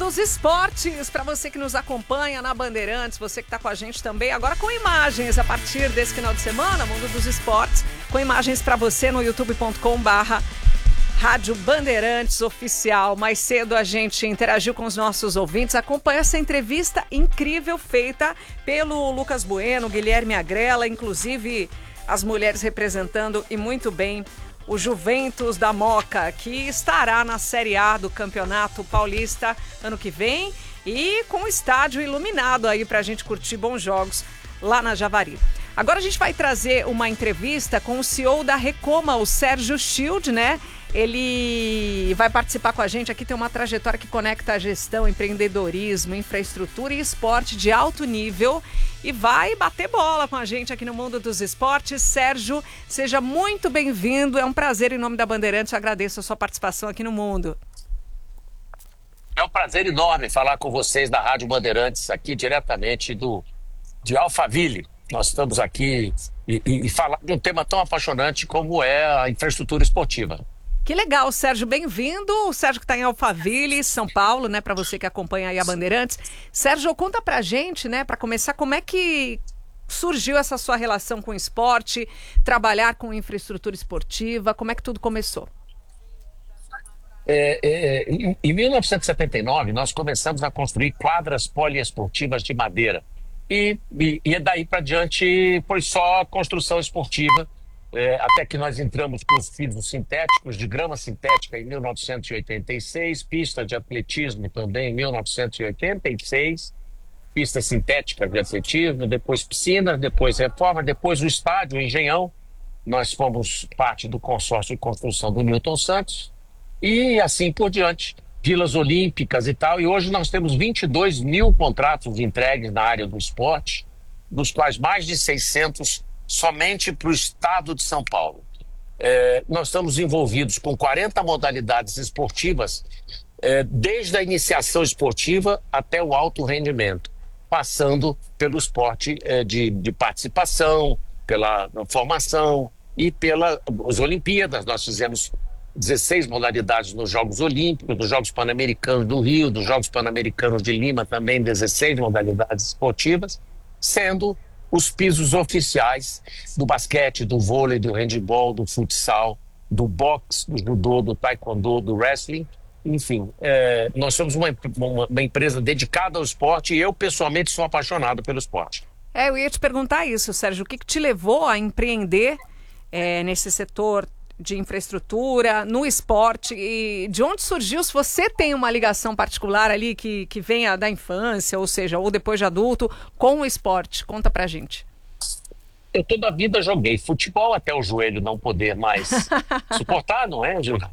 dos esportes, para você que nos acompanha na Bandeirantes, você que está com a gente também, agora com imagens a partir desse final de semana, Mundo dos Esportes, com imagens para você no youtube.com/Rádio Bandeirantes Oficial. Mais cedo a gente interagiu com os nossos ouvintes, acompanha essa entrevista incrível feita pelo Lucas Bueno, Guilherme Agrela, inclusive as mulheres representando e muito bem o Juventus da Moca, que estará na Série A do Campeonato Paulista ano que vem e com o estádio iluminado aí pra gente curtir bons jogos lá na Javari. Agora a gente vai trazer uma entrevista com o CEO da Recoma, o Sérgio Schild, né? Ele vai participar com a gente aqui, tem uma trajetória que conecta a gestão, empreendedorismo, infraestrutura e esporte de alto nível e vai bater bola com a gente aqui no Mundo dos Esportes. Sérgio, seja muito bem-vindo, é um prazer em nome da Bandeirantes, eu agradeço a sua participação aqui no Mundo. É um prazer enorme falar com vocês da Rádio Bandeirantes, aqui diretamente de Alphaville. Nós estamos aqui e falar de um tema tão apaixonante como é a infraestrutura esportiva. Que legal, Sérgio, bem-vindo. O Sérgio que está em Alphaville, São Paulo, né, para você que acompanha aí a Bandeirantes. Sérgio, conta pra gente, né, para começar, como é que surgiu essa sua relação com o esporte, trabalhar com infraestrutura esportiva, como é que tudo começou? Em 1979, nós começamos a construir quadras poliesportivas de madeira. E daí para diante foi só construção esportiva. Até que nós entramos com os pisos sintéticos, de grama sintética, em 1986, pista de atletismo também em 1986, pista sintética de atletismo, depois piscina, depois reforma, depois o estádio, o Engenhão. Nós fomos parte do consórcio de construção do Newton Santos e assim por diante, vilas olímpicas e tal. E hoje nós temos 22 mil contratos entregues na área do esporte, dos quais mais de 600 somente para o estado de São Paulo. Nós estamos envolvidos com 40 modalidades esportivas, desde a iniciação esportiva até o alto rendimento, passando pelo esporte de participação, pela formação e pelas Olimpíadas. Nós fizemos 16 modalidades nos Jogos Olímpicos, nos Jogos Pan-Americanos do Rio, nos Jogos Pan-Americanos de Lima também 16 modalidades esportivas, sendo os pisos oficiais do basquete, do vôlei, do handebol, do futsal, do boxe, do judô, do taekwondo, do wrestling. Enfim, nós somos uma empresa dedicada ao esporte e eu pessoalmente sou apaixonado pelo esporte. Eu ia te perguntar isso, Sérgio, o que te levou a empreender nesse setor de infraestrutura, no esporte, e de onde surgiu, se você tem uma ligação particular ali que venha da infância, ou seja, ou depois de adulto, com o esporte? Conta pra gente. Eu toda a vida joguei futebol até o joelho não poder mais suportar, não é, Gil?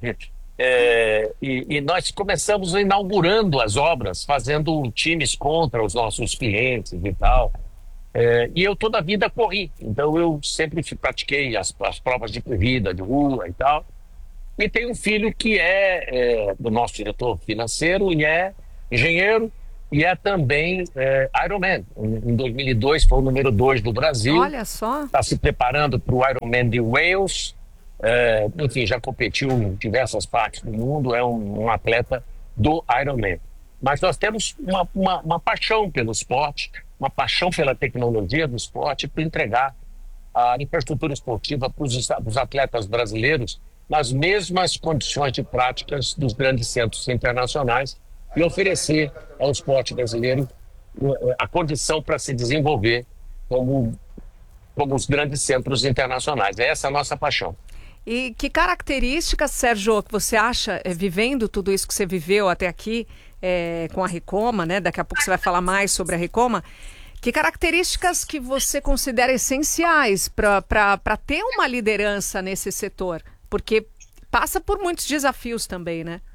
E nós começamos inaugurando as obras, fazendo times contra os nossos clientes e tal. E eu toda a vida corri, então eu sempre pratiquei as provas de corrida, de rua e tal. E tenho um filho que é do nosso diretor financeiro e é engenheiro e é também Ironman. Em 2002 foi o número 2 do Brasil. Olha só. Está se preparando para o Ironman de Wales. Enfim, já competiu em diversas partes do mundo, é um atleta do Ironman. Mas nós temos uma paixão pelo esporte, uma paixão pela tecnologia do esporte, para entregar a infraestrutura esportiva para os atletas brasileiros nas mesmas condições de práticas dos grandes centros internacionais e oferecer ao esporte brasileiro a condição para se desenvolver como os grandes centros internacionais. Essa é a nossa paixão. E que características, Sérgio, que você acha, vivendo tudo isso que você viveu até aqui com a Recoma, né? Daqui a pouco você vai falar mais sobre a Recoma. Que características que você considera essenciais para ter uma liderança nesse setor? Porque passa por muitos desafios também, né?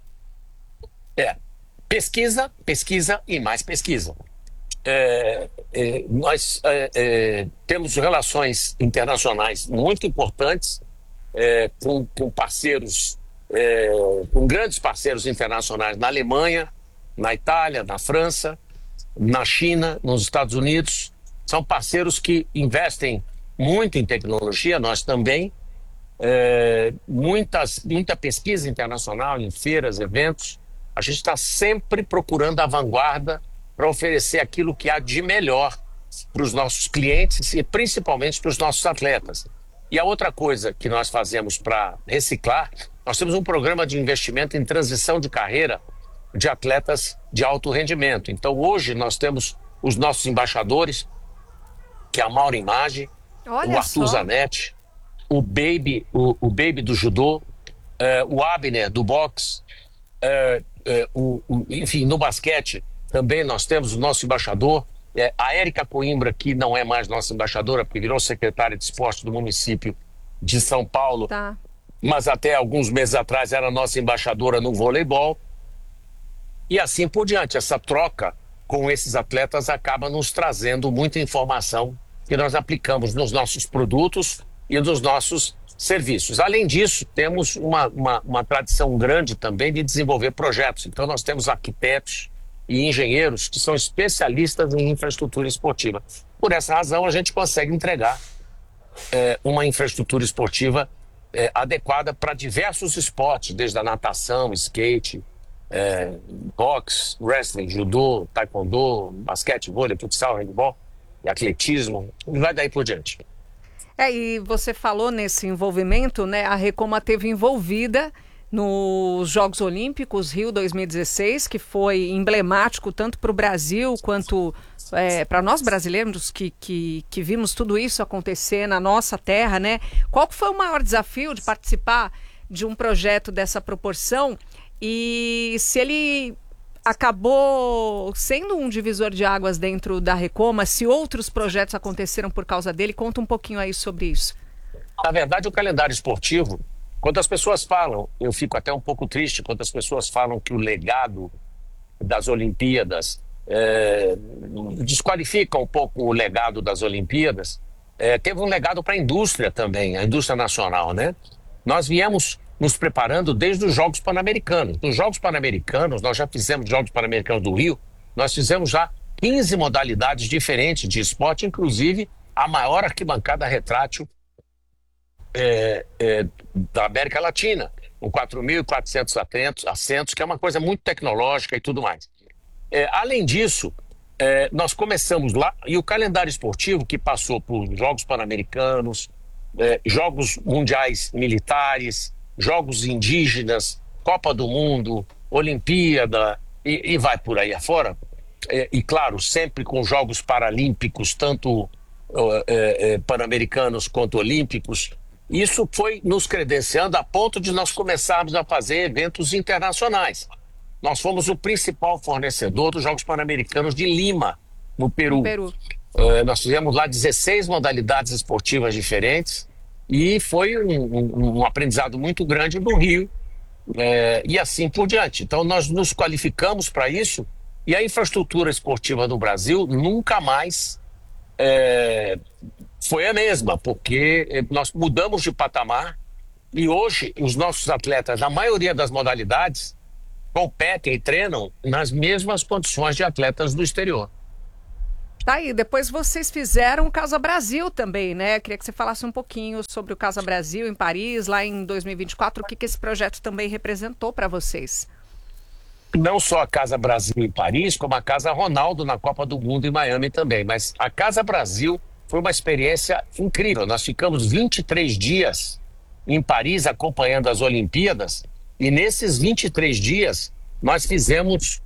Pesquisa e mais pesquisa. Nós temos relações internacionais muito importantes com parceiros, com grandes parceiros internacionais na Alemanha, na Itália, na França, na China, nos Estados Unidos. São parceiros que investem muito em tecnologia, nós também. Muita pesquisa internacional em feiras, eventos. A gente está sempre procurando a vanguarda para oferecer aquilo que há de melhor para os nossos clientes e principalmente para os nossos atletas. E a outra coisa que nós fazemos para reciclar, nós temos um programa de investimento em transição de carreira de atletas de alto rendimento. Então hoje nós temos os nossos embaixadores, que é a Mauro Maggi, Olha o Arthur só. Zanetti, o Baby do judô, o Abner do boxe, enfim, no basquete também nós temos o nosso embaixador, a Érica Coimbra, que não é mais nossa embaixadora, porque virou secretária de esporte do município de São Paulo, Tá. mas até alguns meses atrás era nossa embaixadora no voleibol. E assim por diante. Essa troca com esses atletas acaba nos trazendo muita informação que nós aplicamos nos nossos produtos e nos nossos serviços. Além disso, temos uma tradição grande também de desenvolver projetos. Então nós temos arquitetos e engenheiros que são especialistas em infraestrutura esportiva. Por essa razão, a gente consegue entregar uma infraestrutura esportiva adequada para diversos esportes, desde a natação, skate, boxe, wrestling, judô, taekwondo, basquete, vôlei, futsal, handebol, e atletismo, e vai daí por diante. E você falou nesse envolvimento, né? A Recoma teve envolvida nos Jogos Olímpicos Rio 2016, que foi emblemático tanto para o Brasil quanto para nós brasileiros que vimos tudo isso acontecer na nossa terra, né? Qual que foi o maior desafio de participar de um projeto dessa proporção e se ele acabou sendo um divisor de águas dentro da Recoma, se outros projetos aconteceram por causa dele? Conta um pouquinho aí sobre isso. Na verdade, o calendário esportivo, quando as pessoas falam, eu fico até um pouco triste quando as pessoas falam que o legado das Olimpíadas desqualifica um pouco o legado das Olimpíadas. Teve um legado para a indústria também, a indústria nacional, né? Nós viemos nos preparando desde os Jogos Pan-Americanos. Nos Jogos Pan-Americanos, nós já fizemos Jogos Pan-Americanos do Rio, nós fizemos já 15 modalidades diferentes de esporte, inclusive a maior arquibancada retrátil da América Latina, com 4.400 assentos, que é uma coisa muito tecnológica e tudo mais. Além disso, nós começamos lá, e o calendário esportivo que passou por Jogos Pan-Americanos, Jogos Mundiais Militares, Jogos Indígenas, Copa do Mundo, Olimpíada, e vai por aí afora, e claro, sempre com Jogos Paralímpicos, tanto Pan-Americanos quanto Olímpicos. Isso foi nos credenciando a ponto de nós começarmos a fazer eventos internacionais. Nós fomos o principal fornecedor dos Jogos Pan-Americanos de Lima, no Peru. Nós fizemos lá 16 modalidades esportivas diferentes e foi um aprendizado muito grande no Rio, e assim por diante. Então nós nos qualificamos para isso e a infraestrutura esportiva do Brasil nunca mais foi a mesma, porque nós mudamos de patamar e hoje os nossos atletas, na maioria das modalidades, competem e treinam nas mesmas condições de atletas do exterior. Tá aí, depois vocês fizeram o Casa Brasil também, né? Queria que você falasse um pouquinho sobre o Casa Brasil em Paris, lá em 2024, o que esse projeto também representou para vocês. Não só a Casa Brasil em Paris, como a Casa Ronaldo na Copa do Mundo em Miami também, mas a Casa Brasil foi uma experiência incrível. Nós ficamos 23 dias em Paris acompanhando as Olimpíadas e nesses 23 dias nós fizemos,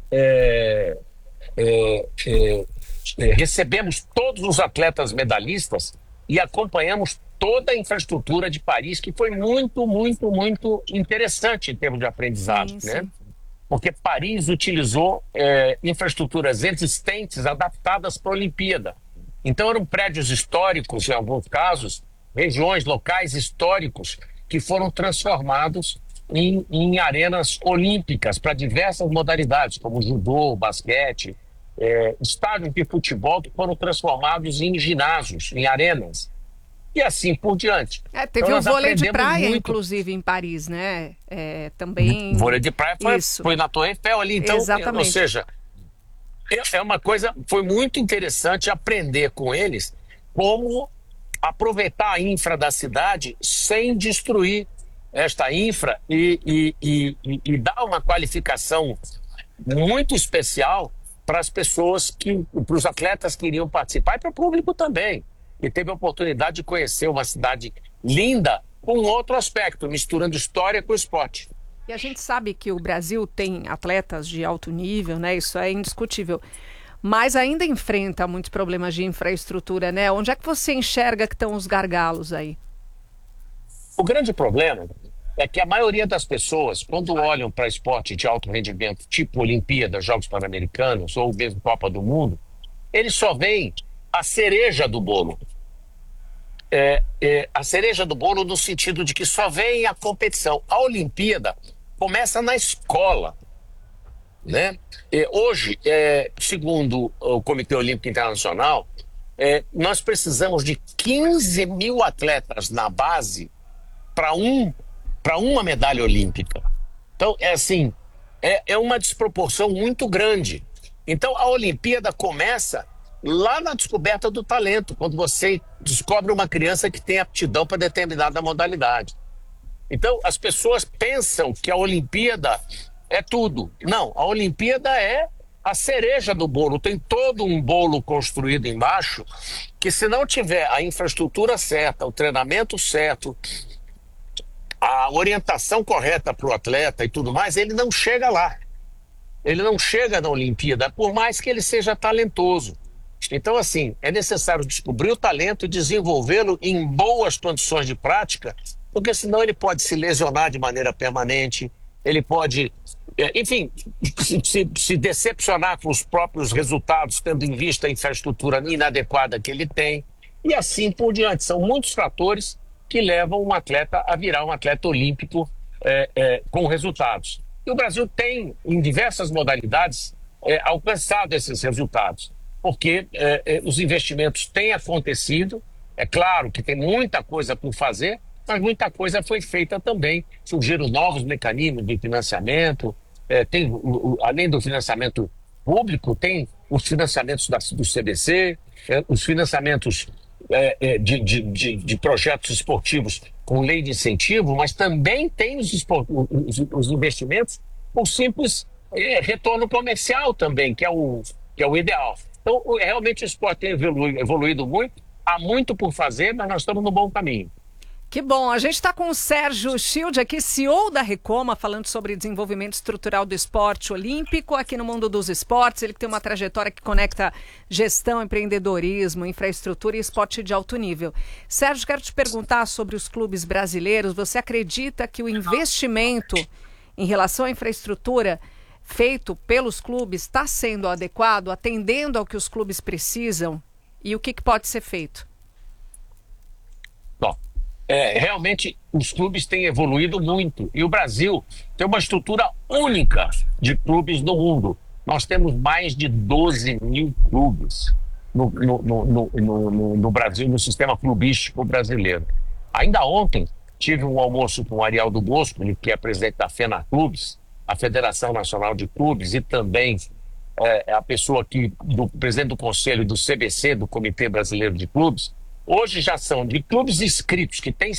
recebemos todos os atletas medalhistas e acompanhamos toda a infraestrutura de Paris, que foi muito, muito, muito interessante em termos de aprendizado, sim, né? Sim. Porque Paris utilizou infraestruturas existentes adaptadas para a Olimpíada. Então eram prédios históricos, em alguns casos, regiões, locais históricos que foram transformados em arenas olímpicas para diversas modalidades, como judô, basquete, estádios de futebol que foram transformados em ginásios, em arenas, e assim por diante. Teve então, o vôlei de praia, muito. Inclusive, em Paris, né? Também... Vôlei de praia foi na Torre Eiffel ali, então, exatamente. Ou seja, é uma coisa, foi muito interessante aprender com eles como aproveitar a infra da cidade sem destruir esta infra e dar uma qualificação muito especial para as pessoas para os atletas que iriam participar e para o público também, que teve a oportunidade de conhecer uma cidade linda com outro aspecto, misturando história com esporte. E a gente sabe que o Brasil tem atletas de alto nível, né? Isso é indiscutível. Mas ainda enfrenta muitos problemas de infraestrutura, né? Onde é que você enxerga que estão os gargalos aí? O grande problema é que a maioria das pessoas, quando olham para esporte de alto rendimento, tipo Olimpíada, Jogos Pan-Americanos ou mesmo Copa do Mundo, eles só veem a cereja do bolo. A cereja do bolo no sentido de que só vem a competição. A Olimpíada começa na escola, né? Hoje, segundo o Comitê Olímpico Internacional, nós precisamos de 15 mil atletas na base para uma medalha olímpica. Então, é uma desproporção muito grande. Então, a Olimpíada começa lá na descoberta do talento, quando você descobre uma criança que tem aptidão para determinada modalidade. Então, as pessoas pensam que a Olimpíada é tudo. Não, a Olimpíada é a cereja do bolo. Tem todo um bolo construído embaixo que, se não tiver a infraestrutura certa, o treinamento certo, a orientação correta para o atleta e tudo mais, ele não chega lá. Ele não chega na Olimpíada, por mais que ele seja talentoso. Então, assim, é necessário descobrir o talento e desenvolvê-lo em boas condições de prática, porque senão ele pode se lesionar de maneira permanente, ele pode, enfim, se decepcionar com os próprios resultados, tendo em vista a infraestrutura inadequada que ele tem, e assim por diante. São muitos fatores que levam um atleta a virar um atleta olímpico com resultados. E o Brasil tem, em diversas modalidades, alcançado esses resultados, porque os investimentos têm acontecido. É claro que tem muita coisa por fazer, mas muita coisa foi feita também. Surgiram novos mecanismos de financiamento, além do financiamento público, tem os financiamentos do CBC, os financiamentos de projetos esportivos com lei de incentivo, mas também tem os investimentos por simples retorno comercial também, que é o ideal. Então, realmente o esporte tem evoluído muito, há muito por fazer, mas nós estamos no bom caminho. Que bom, a gente está com o Sérgio Schild aqui, CEO da Recoma, falando sobre desenvolvimento estrutural do esporte olímpico aqui no mundo dos esportes. Ele que tem uma trajetória que conecta gestão, empreendedorismo, infraestrutura e esporte de alto nível. Sérgio, quero te perguntar sobre os clubes brasileiros. Você acredita que o investimento em relação à infraestrutura feito pelos clubes está sendo adequado, atendendo ao que os clubes precisam? E o que pode ser feito? Bom, realmente os clubes têm evoluído muito e o Brasil tem uma estrutura única de clubes no mundo. Nós temos mais de 12 mil clubes no Brasil, no sistema clubístico brasileiro. Ainda ontem tive um almoço com o Ariel do Bosco, que é presidente da FENA Clubes, a Federação Nacional de Clubes, e também a pessoa do presidente do Conselho do CBC, do Comitê Brasileiro de Clubes. Hoje já são de clubes inscritos, que têm